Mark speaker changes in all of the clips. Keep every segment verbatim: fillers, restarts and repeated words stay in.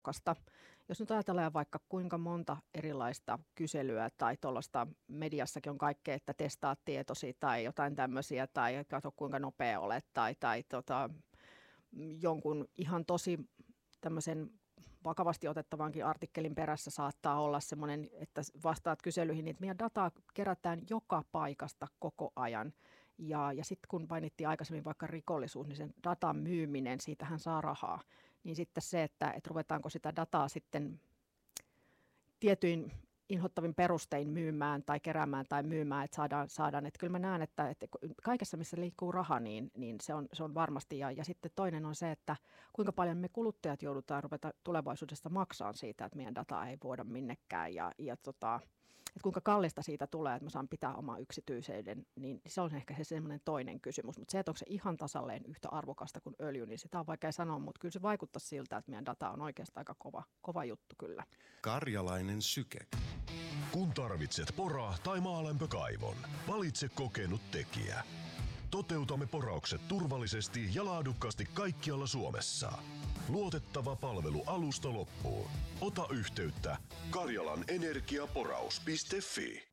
Speaker 1: arvokasta. Jos nyt ajatellaan vaikka kuinka monta erilaista kyselyä tai tuollaista mediassakin on kaikkea, että testaa tietosi tai jotain tämmöisiä tai katso kuinka nopea olet tai, tai tota, jonkun ihan tosi tämmöisen vakavasti otettavankin artikkelin perässä saattaa olla semmoinen, että vastaat kyselyihin, niin että meidän dataa kerätään joka paikasta koko ajan. Ja, ja sitten kun painittiin aikaisemmin vaikka rikollisuus, niin sen datan myyminen, siitähän saa rahaa. Niin sitten se, että, että ruvetaanko sitä dataa sitten tietyin inhottavin perustein myymään tai keräämään tai myymään, että saadaan, saadaan. Että kyllä mä näen, että, että kaikessa missä liikkuu raha, niin, niin se, on, se on varmasti. Ja, ja sitten toinen on se, että kuinka paljon me kuluttajat joudutaan ruveta tulevaisuudessa maksamaan siitä, että meidän dataa ei voida minnekään. Ja, ja tota, että kuinka kallista siitä tulee, että mä saan pitää omaa yksityisyyden, niin se on ehkä se semmoinen toinen kysymys. Mutta se, että onko se ihan tasalleen yhtä arvokasta kuin öljy, niin sitä on vaikea sanoa, mutta kyllä se vaikuttaa siltä, että meidän data on oikeastaan aika kova, kova juttu kyllä.
Speaker 2: Karjalainen syke.
Speaker 3: Kun tarvitset pora- tai maalämpökaivon, valitse kokenut tekijä. Toteutamme poraukset turvallisesti ja laadukkaasti kaikkialla Suomessa. Luotettava palvelu alusta loppuun. Ota yhteyttä karjalanenergiaporaus piste fi.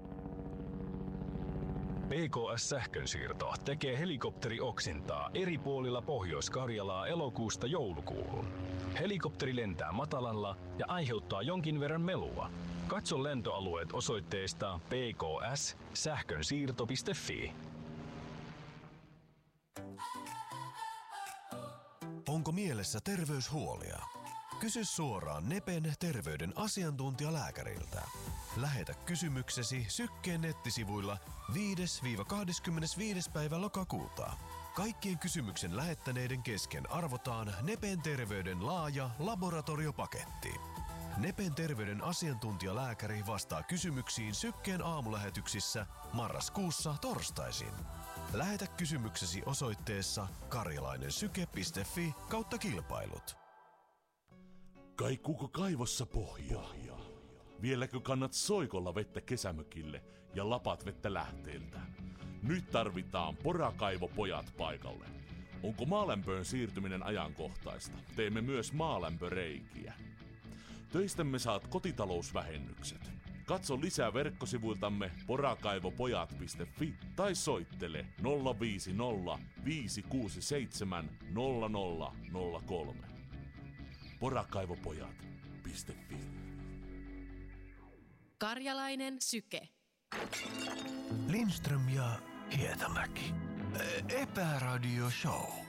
Speaker 4: P K S-sähkönsiirto tekee helikopterioksintaa eri puolilla Pohjois-Karjalaa elokuusta joulukuuhun. Helikopteri lentää matalalla ja aiheuttaa jonkin verran melua. Katso lentoalueet osoitteesta p k s sähkönsiirto piste fi.
Speaker 3: Onko mielessä terveyshuolia? Kysy suoraan Nepen terveyden asiantuntijalääkäriltä. Lähetä kysymyksesi Sykkeen nettisivuilla viides kahdeskymmenesviides päivä lokakuuta. Kaikkien kysymyksen lähettäneiden kesken arvotaan Nepen terveyden laaja laboratoriopaketti. Nepen terveyden asiantuntijalääkäri vastaa kysymyksiin Sykkeen aamulähetyksissä marraskuussa torstaisin. Lähetä kysymyksesi osoitteessa karjalainensyke piste fi kautta kilpailut.
Speaker 5: Kaikuuko kaivossa pohjaa? Vieläkö kannat soikolla vettä kesämökille ja lapat vettä lähteeltä? Nyt tarvitaan porakaivopojat paikalle. Onko maalämpöön siirtyminen ajankohtaista? Teemme myös maalämpöreikiä. Töistämme saat kotitalousvähennykset. Katso lisää verkkosivuiltamme porakaivopojat piste fi tai soittele nolla viisi nolla viisi kuusi seitsemän nolla nolla nolla kolme. porakaivopojat piste fi.
Speaker 6: Karjalainen syke.
Speaker 3: Lindström ja Hietamäki. Epäradio Show.